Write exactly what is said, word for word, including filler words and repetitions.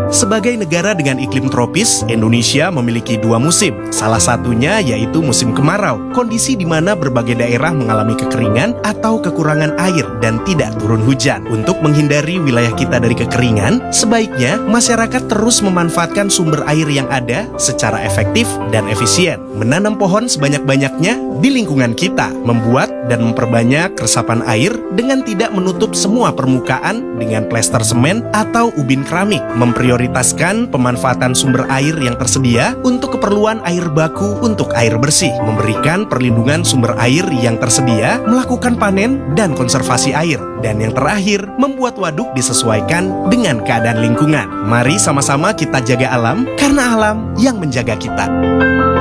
Sebagai negara dengan iklim tropis, Indonesia memiliki dua musim. Salah satunya yaitu musim kemarau, kondisi di mana berbagai daerah mengalami kekeringan atau kekurangan air dan tidak turun hujan. Untuk menghindari wilayah kita dari kekeringan, sebaiknya masyarakat terus memanfaatkan sumber air yang ada secara efektif dan efisien. Menanam pohon sebanyak-banyaknya di lingkungan kita, membuat dan memperbanyak resapan air dengan tidak menutup semua permukaan dengan plester semen atau ubin keramik, memprioritaskan pemanfaatan sumber air yang tersedia untuk keperluan air baku untuk air bersih, memberikan perlindungan sumber air yang tersedia, melakukan panen dan konservasi air, dan yang terakhir, membuat waduk disesuaikan dengan keadaan lingkungan. Mari sama-sama kita jaga alam, karena alam yang menjaga kita.